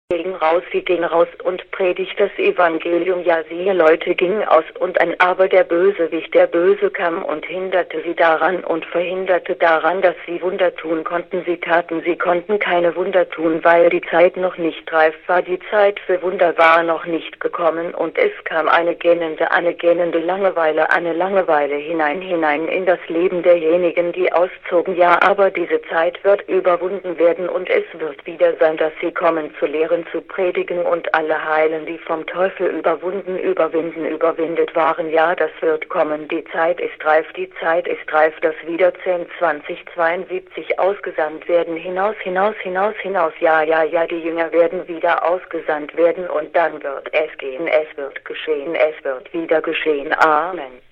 Sie ging raus und predigt das Evangelium, ja siehe, Leute gingen aus und ein, aber der Bösewicht, der Böse kam und hinderte sie daran und verhinderte daran, dass sie Wunder tun konnten. Sie konnten keine Wunder tun, weil die Zeit noch nicht reif war, die Zeit für Wunder war noch nicht gekommen und es kam eine gähnende Langeweile, eine Langeweile hinein in das Leben derjenigen, die auszogen. Ja, aber diese Zeit wird überwunden werden und es wird wieder sein, dass sie kommen zu lehren, zu predigen und alle heilen, die vom Teufel überwindet waren. Ja, das wird kommen. Die Zeit ist reif, dass wieder 2072 ausgesandt werden. Hinaus. Ja, die Jünger werden wieder ausgesandt werden und dann wird es gehen. Es wird geschehen. Es wird wieder geschehen. Amen.